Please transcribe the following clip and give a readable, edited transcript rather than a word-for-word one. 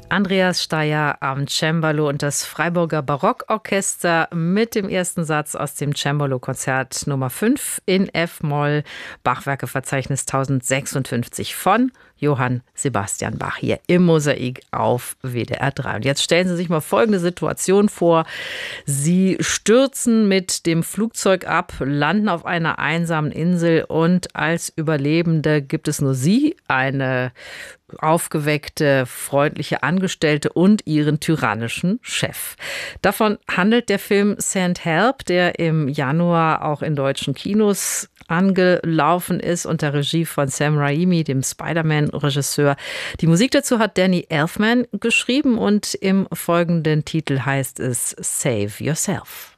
Andreas Steier am Cembalo und das Freiburger Barockorchester mit dem ersten Satz aus dem Cembalo-Konzert Nummer 5 in F-Moll, Bachwerkeverzeichnis 1056 von Johann Sebastian Bach hier im Mosaik auf WDR 3. Und jetzt stellen Sie sich mal folgende Situation vor. Sie stürzen mit dem Flugzeug ab, landen auf einer einsamen Insel und als Überlebende gibt es nur Sie, eine aufgeweckte, freundliche Angestellte und ihren tyrannischen Chef. Davon handelt der Film St. Help, der im Januar auch in deutschen Kinos angelaufen ist unter Regie von Sam Raimi, dem Spider-Man-Regisseur. Die Musik dazu hat Danny Elfman geschrieben und im folgenden Titel heißt es Save Yourself.